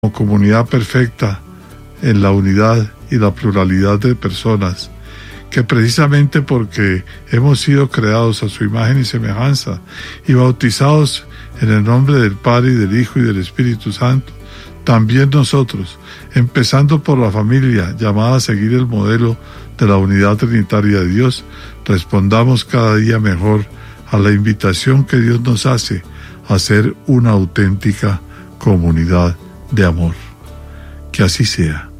como comunidad perfecta en la unidad y la pluralidad de personas, que precisamente porque hemos sido creados a su imagen y semejanza y bautizados en el nombre del Padre y del Hijo y del Espíritu Santo, también nosotros, empezando por la familia llamada a seguir el modelo de la unidad trinitaria de Dios, respondamos cada día mejor a la invitación que Dios nos hace a ser una auténtica comunidad de amor. Que así sea.